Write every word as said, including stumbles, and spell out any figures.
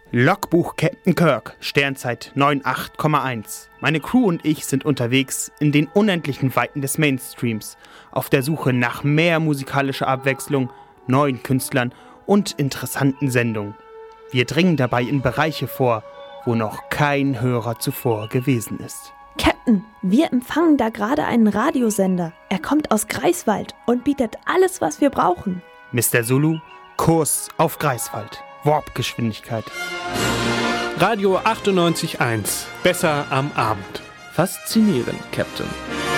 Logbuch Captain Kirk, Sternzeit neun acht Komma eins. Meine Crew und ich sind unterwegs in den unendlichen Weiten des Mainstreams, auf der Suche nach mehr musikalischer Abwechslung, neuen Künstlern und interessanten Sendungen. Wir dringen dabei in Bereiche vor, wo noch kein Hörer zuvor gewesen ist. Captain, wir empfangen da gerade einen Radiosender. Er kommt aus Greifswald und bietet alles, was wir brauchen. Mister Zulu, Kurs auf Greifswald. Warp-Geschwindigkeit. Radio achtundneunzig Komma eins. Besser am Abend. Faszinierend, Captain.